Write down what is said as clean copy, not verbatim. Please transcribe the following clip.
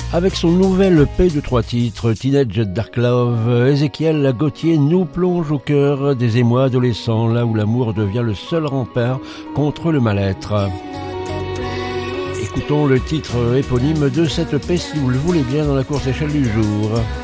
Avec son nouvel EP de 3 titres, Teenage Dark Love, Ezekiel Gautier nous plonge au cœur des émois adolescents, là où l'amour devient le seul rempart contre le mal-être. Écoutons le titre éponyme de cette EP si vous le voulez bien dans la courte échelle du jour.